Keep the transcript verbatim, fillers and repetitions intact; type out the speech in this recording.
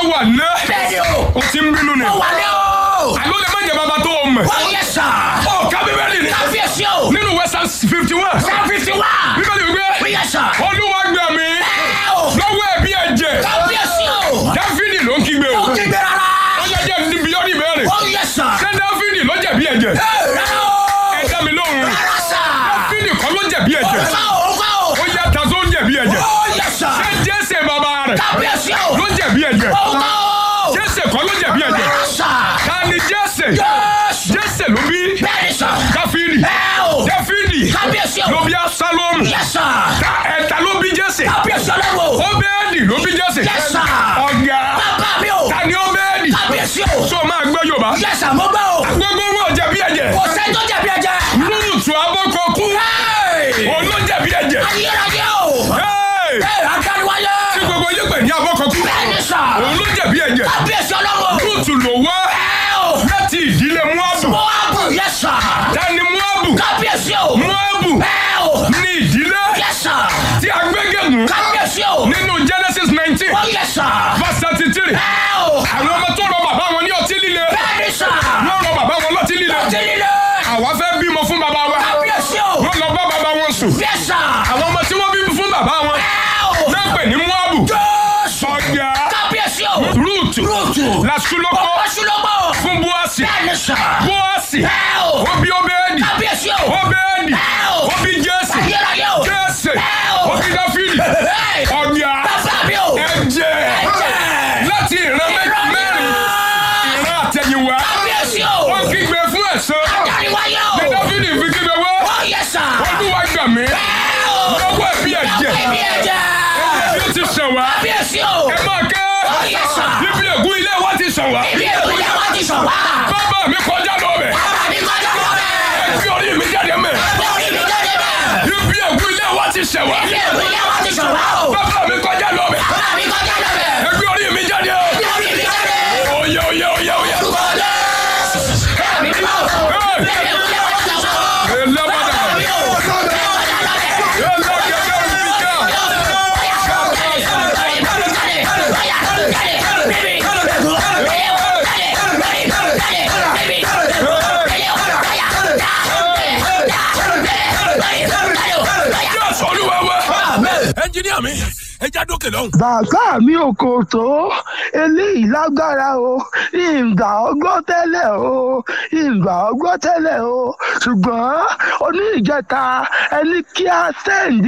wà ná. bẹ́ẹ̀ni o. o ti ń bínú ni. ó wà ní o. àlọ́ lè má jẹ bàbá tó o mọ̀. ó yẹ sà. ọ ká bíbélì ni. kábíyèsí o. nínú ìwé Psalm fifty one. Psalm fifty one. bíbélì wípé. ó yẹ sà. olúwa gbà mí ẹ o. lọ́wọ́ ẹ̀bi ẹ̀jẹ̀. kábíyèsí o. dáfídì ló ń kígbe o. ó kígbe rárá. ó yẹ jẹ́ níbi yọ́ ní ìbéèrè. ó yẹ sà. ṣé dáfídì ló jẹ̀bi ẹ̀jẹ̀? ẹ rárá o. ẹ dá mi lóhùn. rárá sà. dáfídì kọ́ ló jẹ̀bi ẹ̀jẹ̀. ó kọ́ o. ó kọ́ o. ó yẹ tazó ń jẹ̀bi ẹ̀jẹ̀. ó yẹ sà. ṣé jésè bàbá rẹ̀ kábíyèsí o. ló jẹ̀bi ẹ̀jẹ̀? ó kọ́ o. jésè kọ́ ló jẹ̀bi ẹ̀jẹ̀. rárá sà. ta ni jésè? Jésù. jésè ló bí bẹ́ẹ̀ni sà. dáfídì. ẹ o. dáfídì kábíyèsí o. ló bí absalomu. yẹ sà. ta ẹ̀ta ló bí jésè. kábíyèsí ọlọ́wọ́. óbẹ́ẹ̀dì ló bí jésè. Yes, sir. ọ̀gá bàbá mi o. ta ni óbẹ́ẹ̀dì? kábíyèsí o. tó máa gbọ́ yorùbá. yẹ sà mo gbọ́ o. gbogbo wọn ò jẹ̀bi ẹ̀jẹ̀. kò sẹ́ni tó jẹ̀bi ẹ̀jẹ̀. lúùtù abọ́kọ̀kú òun ló jẹ̀bi ẹ̀jẹ̀. ayérayé o. Hey! ẹ akániwáyé. tí gbogbo yín pè ní abọ́kọ̀kú bẹ́ẹ̀ni sà. òun ló jẹ̀bi ẹ̀jẹ̀. kábíyèsí ọlọ́wọ́. lúùtù ló wá ẹ o. láti ìdílé muabu. Móábù yẹ sà. ta ni muabu? kábíyèsí o. muabu ẹ o. ní ìdílé yẹ sà. tí a gbẹ́gẹ̀mú kábíyèsí o. nínú Genesis nineteen ó yẹ sà. verse thirty three. ẹ o. àwọn ọmọ tó rọ bàbá wọn ní ọtí líle bẹ́ẹ̀ni sà. wọ́n rọ bàbá wọn lọ́tí líle. ọtí líle. àwa fẹ́ bímọ fún bàbá wa kábíyèsí o. wọ́n lọ bá bàbá wọn sùn. yẹ sà. àwọn ọmọ tí wọ́n bí fún bàbá wọn ẹ o. náà pè ní muabu. Jésù. ọ̀gá kábíyèsí o. rúùtù rúùtù. làṣúlọ́kọ́ ọ̀pọ̀ ṣùlọ́gbọ̀. fún búọ́sì. bẹ́ẹ̀ni sà. búọ́sì ẹ o. ó bí óbẹ́ẹ̀dì. kábíyèsí o. óbẹ́ẹ̀dì ẹ o. ó bí jésè. ayérayé o. jésè ẹ o. ó bí dáfídì. Hey! ọ̀gá bàbá mi o. ẹ̀jẹ̀ ẹ̀jẹ̀. láti ìran mẹ́- mẹ́rin ìran àtẹ̀yìnwá kábíyèsí o. wọ́n kígbe fún ẹ̀san. akániwáyé o. ní dáfídì fi kígbe wá ó yẹ sà. olúwa gbà mí ẹ o. lọ́wọ́ ẹ̀bí ẹ̀jẹ̀ ẹbí ẹ̀jẹ̀. bí ó ti sàn wá kábíyèsí o. ẹ máa kẹ́ ó yẹ sà. bíbí ègún ilé wa ti sàn wá ibi èkó yẹ wá ti sọ wá. bàbá mi kọjá lọ bẹ̀ bàbá mi kọjá lọ bẹ́ẹ̀. ẹbí orí mi jáde mẹ́ ẹgbẹ́ orí mi jáde bẹ́ẹ̀. bíbí ègún ilé wa ti sàn wá ibi èkó yẹ wá ti sọ wá o. bàbá mi kọjá lọ bẹ̀ bàbá mi kọjá lọ bẹ́ẹ̀. ẹbí orí mi jáde ẹgbẹ́ orí mi jáde. oyè oyè oyè oyè. orúkọ Jésù. ẹ̀mí mi mọ̀. ibi èkó yẹ wá ti sọ wá. Elabada. mi ò. kọjá lọ bẹ́ẹ̀. Elagede Rubika. Jésù Olúwa wa. Ẹnjiníà mi, ẹ já dókè lọ́hùn. bàbá mi ò kò tó eléyìí lágbára o ìgbà ọgbọ́n tẹ́lẹ̀ o ìgbà ọgbọ́n tẹ́lẹ̀ o ṣùgbọ́n oní ìjẹta ẹni kí á sẹ́ǹdì.